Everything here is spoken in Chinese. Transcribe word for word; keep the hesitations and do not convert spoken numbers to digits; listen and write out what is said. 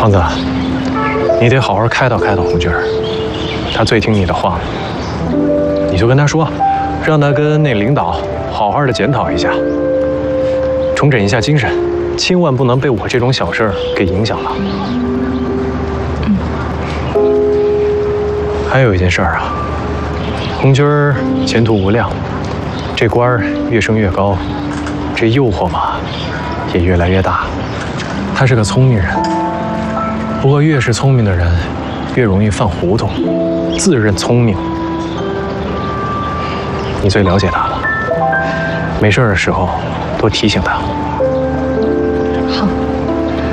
胖子，你得好好开导开导红军儿，他最听你的话。你就跟他说，让他跟那领导好好的检讨一下，重整一下精神，千万不能被我这种小事儿给影响了。 嗯。 还有一件事儿啊，红军儿前途无量，这官儿越升越高，这诱惑吧也越来越大。他是个聪明人，不过越是聪明的人，越容易犯糊涂，自认聪明。你最了解他了，没事的时候多提醒他。